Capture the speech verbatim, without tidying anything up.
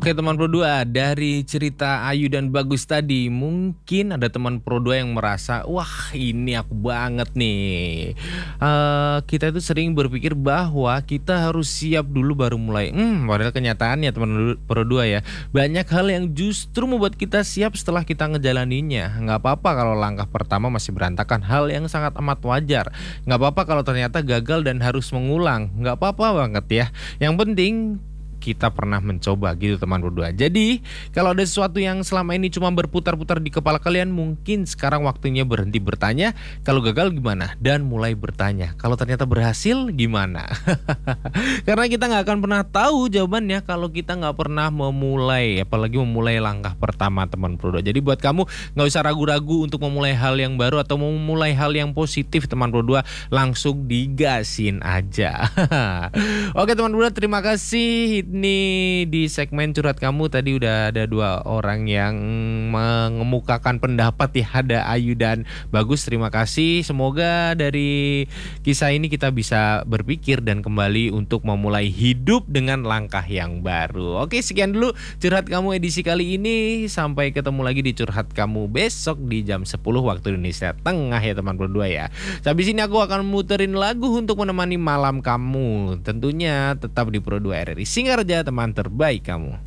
Oke teman Pro dua, dari cerita Ayu dan Bagus tadi, mungkin ada teman Pro dua yang merasa, wah ini aku banget nih. Eh, kita itu sering berpikir bahwa kita harus siap dulu baru mulai. Hmm, padahal kenyataannya teman Pro dua ya, banyak hal yang justru membuat kita siap setelah kita ngejalaninnya. Nggak apa-apa kalau langkah pertama masih berantakan, hal yang sangat amat wajar. Nggak apa-apa kalau ternyata gagal dan harus mengulang, nggak apa-apa banget ya. Yang penting kita pernah mencoba gitu teman berdua. Jadi kalau ada sesuatu yang selama ini cuma berputar-putar di kepala kalian, mungkin sekarang waktunya berhenti bertanya kalau gagal gimana, dan mulai bertanya kalau ternyata berhasil gimana. Karena kita nggak akan pernah tahu jawabannya kalau kita nggak pernah memulai, apalagi memulai langkah pertama teman berdua. Jadi buat kamu nggak usah ragu-ragu untuk memulai hal yang baru atau memulai hal yang positif teman berdua, langsung digasin aja. Oke teman berdua, terima kasih. Ini di segmen curhat kamu tadi udah ada dua orang yang mengemukakan pendapat ya, ada Ayu dan Bagus. Terima kasih. Semoga dari kisah ini kita bisa berpikir dan kembali untuk memulai hidup dengan langkah yang baru. Oke, sekian dulu curhat kamu edisi kali ini. Sampai ketemu lagi di curhat kamu besok di jam sepuluh waktu Indonesia Tengah ya teman berdua ya. Habis ini aku akan muterin lagu untuk menemani malam kamu. Tentunya tetap di Pro dua R R I Singarja, teman terbaik kamu.